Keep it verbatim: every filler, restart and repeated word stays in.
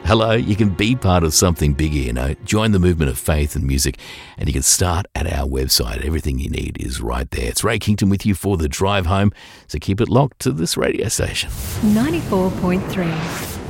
Hello, you can be part of something bigger, you know. Join the movement of faith and music, and you can start at our website. Everything you need is right there. It's Ray Kington with you for the drive home, so keep it locked to this radio station. ninety-four point three